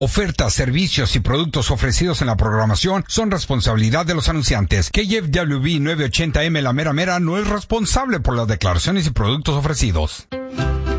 Ofertas, servicios y productos ofrecidos en la programación son responsabilidad de los anunciantes. KFWB 980M La Mera Mera no es responsable por las declaraciones y productos ofrecidos.